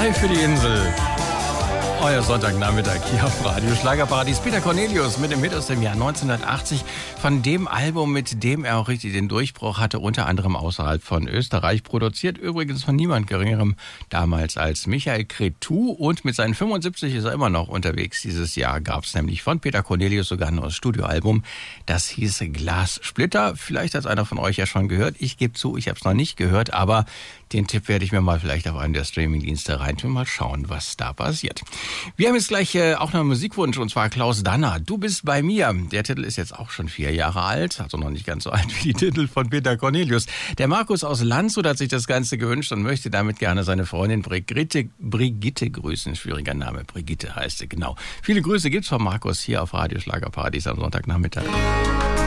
Live für die Insel. Euer Sonntagnachmittag hier auf Radio Schlagerparadies. Peter Cornelius mit dem Hit aus dem Jahr 1980. Von dem Album, mit dem er auch richtig den Durchbruch hatte, unter anderem außerhalb von Österreich. Produziert übrigens von niemand Geringerem damals als Michael Cretu. Und mit seinen 75 ist er immer noch unterwegs. Dieses Jahr gab es nämlich von Peter Cornelius sogar ein neues Studioalbum. Das hieß Glassplitter. Vielleicht hat einer von euch ja schon gehört. Ich gebe zu, ich habe es noch nicht gehört, aber den Tipp werde ich mir mal vielleicht auf einen der Streamingdienste reintun. Mal schauen, was da passiert. Wir haben jetzt gleich auch noch einen Musikwunsch, und zwar Klaus Danner. Du bist bei mir. Der Titel ist jetzt auch schon 4 Jahre alt, also noch nicht ganz so alt wie die Titel von Peter Cornelius. Der Markus aus Landshut hat sich das Ganze gewünscht und möchte damit gerne seine Freundin Brigitte grüßen. Schwieriger Name, Brigitte heißt sie, genau. Viele Grüße gibt's von Markus hier auf Radio Schlagerparadies am Sonntagnachmittag.